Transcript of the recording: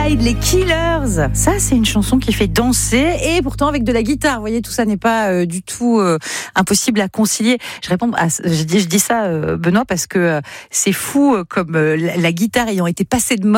Slide, les Killers. Ça, c'est une chanson qui fait danser et pourtant avec de la guitare. Vous voyez, tout ça n'est pas du tout impossible à concilier. Je dis ça, Benoît, parce que c'est fou comme la guitare ayant été passée de mode.